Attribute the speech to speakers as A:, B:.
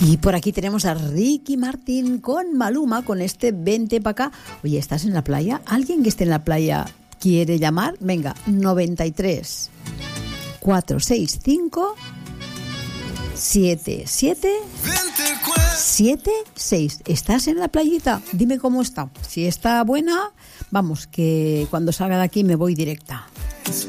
A: Y por aquí tenemos a Ricky Martin con Maluma, con este Vente pa' acá. Oye, ¿estás en la playa? ¿Alguien que esté en la playa quiere llamar? Venga, 93 465 7776. ¿Estás en la playita? Dime cómo está. Si está buena, vamos, que cuando salga de aquí me voy directa.